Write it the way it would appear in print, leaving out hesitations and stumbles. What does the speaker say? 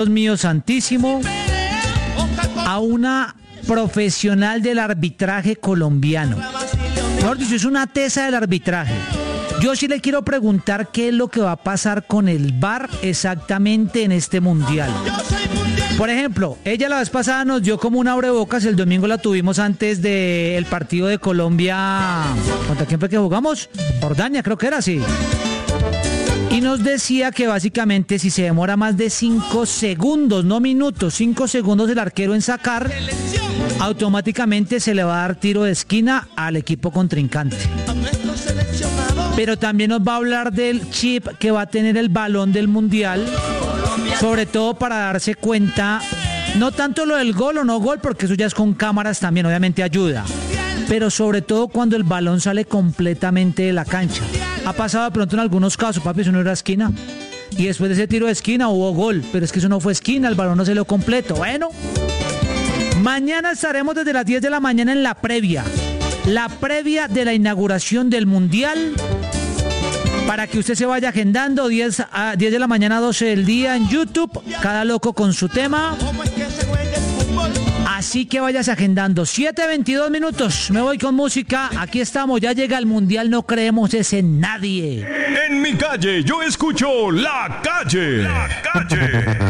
Dios mío santísimo, a una profesional del arbitraje colombiano. Mejor dicho, es una tesa del arbitraje. Yo sí le quiero preguntar qué es lo que va a pasar con el VAR exactamente en este mundial. Por ejemplo, ella la vez pasada nos dio como un abrebocas, el domingo la tuvimos antes del partido de Colombia. ¿Contra quién fue que jugamos? Jordania, creo que era así. Y nos decía que básicamente si se demora más de 5 segundos, no minutos, 5 segundos el arquero en sacar, automáticamente se le va a dar tiro de esquina al equipo contrincante. Pero también nos va a hablar del chip que va a tener el balón del mundial, sobre todo para darse cuenta, no tanto lo del gol o no gol, porque eso ya es con cámaras también, obviamente ayuda, pero sobre todo cuando el balón sale completamente de la cancha. Ha pasado de pronto en algunos casos, papi, eso no era esquina, y después de ese tiro de esquina hubo gol, pero es que eso no fue esquina, el balón no se lo completo. Bueno, mañana estaremos desde las 10 de la mañana en la previa de la inauguración del mundial, para que usted se vaya agendando, 10 de la mañana, 12 del día en YouTube, cada loco con su tema. Así que váyase agendando. 7:22 minutos. Me voy con música. Aquí estamos. Ya llega el mundial. No creemos es en nadie. En mi calle yo escucho La Calle. La Calle.